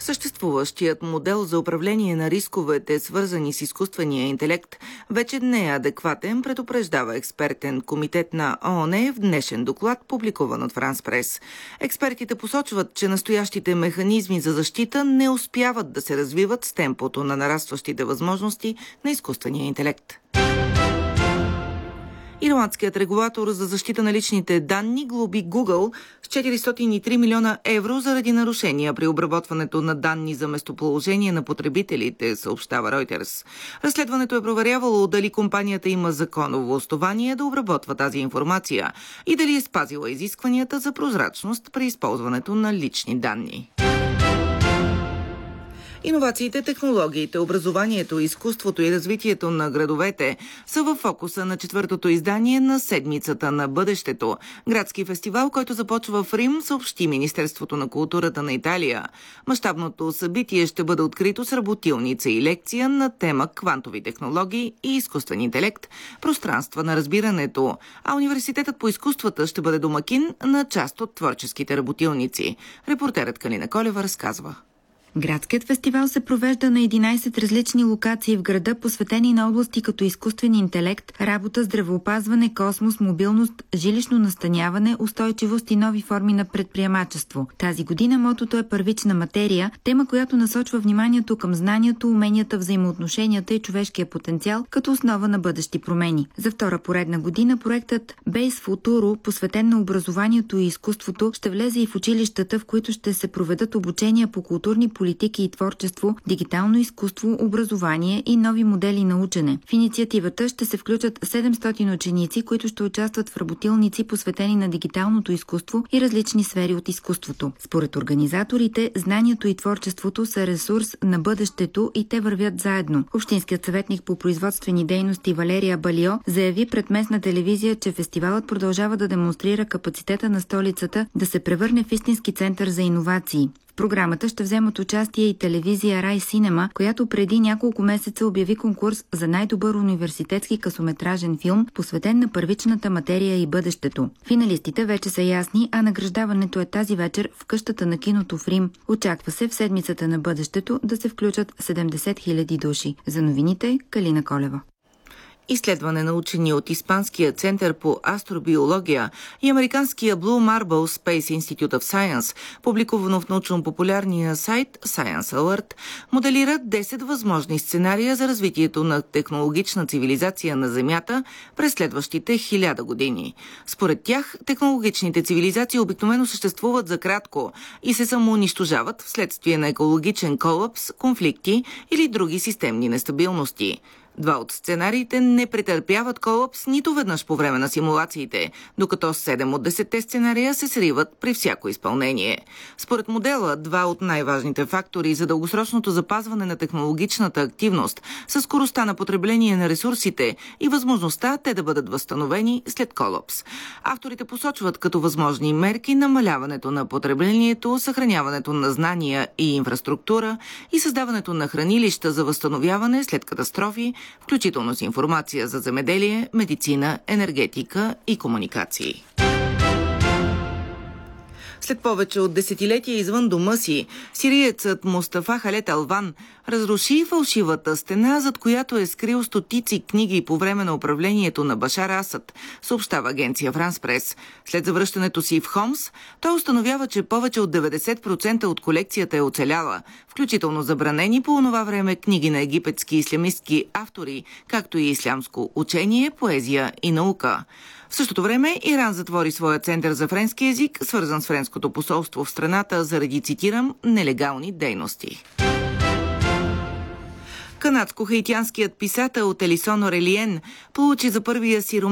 Съществуващият модел за управление на рисковете, свързани с изкуствения интелект, вече не е адекватен, предупреждава експертен комитет на ООН в днешен доклад, публикуван от Франс Прес. Експертите посочват, че настоящите механизми за защита не успяват да се развиват с темпото на нарастващите възможности на изкуствения интелект. Ирландският регулатор за защита на личните данни глоби Google с 403 милиона евро заради нарушения при обработването на данни за местоположение на потребителите, съобщава Reuters. Разследването е проверявало дали компанията има законово основание да обработва тази информация и дали е спазила изискванията за прозрачност при използването на лични данни. Иновациите, технологиите, образованието, изкуството и развитието на градовете са във фокуса на четвъртото издание на Седмицата на бъдещето. Градски фестивал, който започва в Рим, съобщи Министерството на културата на Италия. Мащабното събитие ще бъде открито с работилница и лекция на тема квантови технологии и изкуствен интелект, пространства на разбирането, а Университетът по изкуствата ще бъде домакин на част от творческите работилници. Репортерът Калина Колева разказва. Градският фестивал се провежда на 11 различни локации в града, посветени на области като изкуствен интелект, работа, здравеопазване, космос, мобилност, жилищно настаняване, устойчивост и нови форми на предприемачество. Тази година мотото е първична материя, тема, която насочва вниманието към знанието, уменията, взаимоотношенията и човешкия потенциал като основа на бъдещи промени. За втора поредна година проектът Base Futuro, посветен на образованието и изкуството, ще влезе и в училищата, в които ще се проведат обучения по културни политики и творчество, дигитално изкуство, образование и нови модели на учене. В инициативата ще се включат 700 ученици, които ще участват в работилници, посветени на дигиталното изкуство и различни сфери от изкуството. Според организаторите, знанието и творчеството са ресурс на бъдещето и те вървят заедно. Общинският съветник по производствени дейности Валерия Балио заяви пред местна телевизия, че фестивалът продължава да демонстрира капацитета на столицата да се превърне в истински център за иновации. В програмата ще вземат участие и телевизия Рай Синема, която преди няколко месеца обяви конкурс за най-добър университетски късометражен филм, посветен на първичната материя и бъдещето. Финалистите вече са ясни, а награждаването е тази вечер в къщата на киното в Рим. Очаква се в Седмицата на бъдещето да се включат 70 000 души. За новините Калина Колева. Изследване на учени от Испанския център по астробиология и американския Blue Marble Space Institute of Science, публикувано в научно-популярния сайт Science Alert, моделират 10 възможни сценария за развитието на технологична цивилизация на Земята през следващите 1000 години. Според тях, технологичните цивилизации обикновено съществуват за кратко и се самоунищожават вследствие на екологичен колапс, конфликти или други системни нестабилности. Два от сценариите не претърпяват колапс нито веднъж по време на симулациите, докато 7 от 10 сценария се сриват при всяко изпълнение. Според модела, два от най-важните фактори за дългосрочното запазване на технологичната активност са скоростта на потребление на ресурсите и възможността те да бъдат възстановени след колапс. Авторите посочват като възможни мерки намаляването на потреблението, съхраняването на знания и инфраструктура и създаването на хранилища за възстановяване след катастрофи, включително с информация за земеделие, медицина, енергетика и комуникации. След повече от десетилетия извън дома си, сириецът Мустафа Халет Алван разруши фалшивата стена, зад която е скрил стотици книги по време на управлението на Башар Асад, съобщава агенция Франс Прес. След завръщането си в Хомс, той установява, че повече от 90% от колекцията е оцеляла, включително забранени по онова време книги на египетски ислямистки автори, както и ислямско учение, поезия и наука. В същото време Иран затвори своя център за френски език, свързан с френското посолство в страната заради, цитирам, нелегални дейности. Канадско-хаитянският писател Телисон Орелиен получи за първия си роман